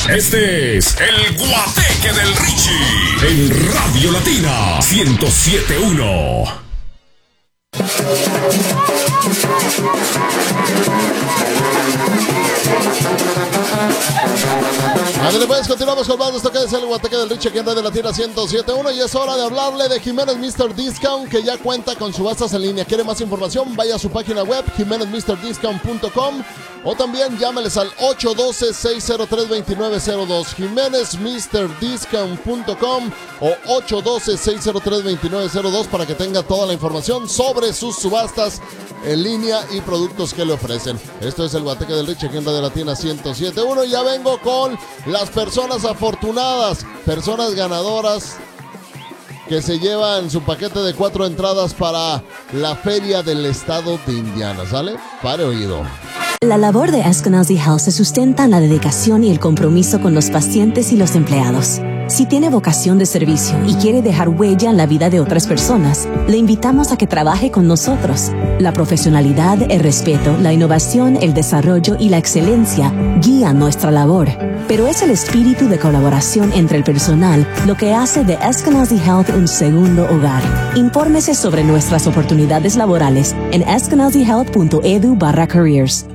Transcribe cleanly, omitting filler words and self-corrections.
Este es el Guateque del Richie en Radio Latina 107.1. Ándale pues, continuamos con más de esto que es el Guateque del Richie aquí en Radio Latina 107.1 y es hora de hablarle de Jiménez Mr. Discount, que ya cuenta con subastas en línea. ¿Quiere más información? Vaya a su página web jimenezmrdiscount.com o también llámeles al 812-603-2902, jimenezmrdiscount.com o 812-603-2902 para que tenga toda la información sobre sus subastas en línea y productos que le ofrecen. Esto es el Guateque del Richie aquí en Radio Latina 107.1. Ya vengo con las personas afortunadas, personas ganadoras que se llevan su paquete de 4 entradas para la Feria del Estado de Indiana. ¿Sale? Pare oído. La labor de Eskenazi Health se sustenta en la dedicación y el compromiso con los pacientes y los empleados. Si tiene vocación de servicio y quiere dejar huella en la vida de otras personas, le invitamos a que trabaje con nosotros. La profesionalidad, el respeto, la innovación, el desarrollo y la excelencia guían nuestra labor. Pero es el espíritu de colaboración entre el personal lo que hace de Eskenazi Health un segundo hogar. Infórmese sobre nuestras oportunidades laborales en eskenazihealth.edu/careers.